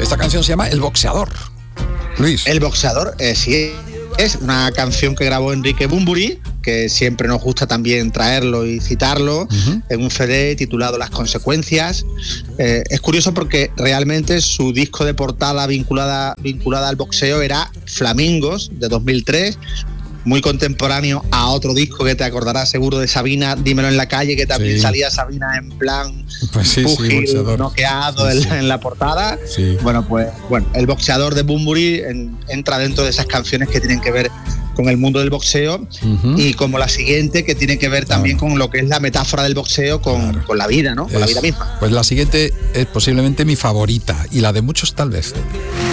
Esta canción se llama El Boxeador. Luis. El Boxeador, sí. Es una canción que grabó Enrique Bunbury, que siempre nos gusta también traerlo y citarlo, en un CD titulado Las Consecuencias. Es curioso porque realmente su disco de portada vinculada al boxeo era Flamingos, de 2003, muy contemporáneo a otro disco que te acordarás seguro de Sabina, Dímelo en la calle, que también salía Sabina en plan pugil, noqueado en la portada. Sí. Bueno, El Boxeador de Bunbury entra dentro de esas canciones que tienen que ver con el mundo del boxeo, y como la siguiente, que tiene que ver también con lo que es la metáfora del boxeo con la vida, ¿no? Con la vida misma. Pues la siguiente es posiblemente mi favorita, y la de muchos tal vez.